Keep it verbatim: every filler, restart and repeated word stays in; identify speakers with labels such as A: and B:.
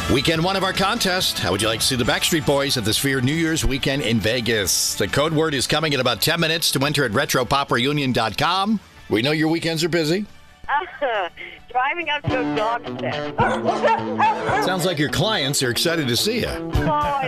A: Weekend one of our contest. How would you like to see the Backstreet Boys at the Sphere New Year's weekend in Vegas? The code word is coming in about ten minutes to enter at retro pop reunion dot com. We know your weekends are busy.
B: Uh, driving up to a dog sit.
A: Sounds like your clients are excited to see you.
B: Oh,